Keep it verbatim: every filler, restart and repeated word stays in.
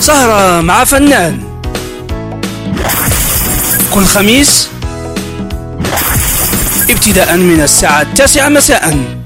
سهرة مع فنان كل خميس ابتداء من الساعة التاسعة مساءً